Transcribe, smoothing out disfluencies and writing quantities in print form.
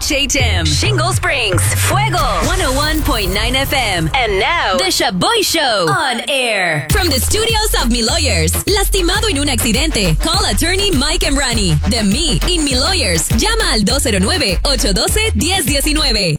HHM, Shingle Springs, Fuego, 101.9 FM. And now, The Shaboy Show on air. From the studios of Mi Lawyers. Lastimado en un accidente. Call attorney Mike Emrani. De Me in Mi Lawyers. Llama al 209-812-1019.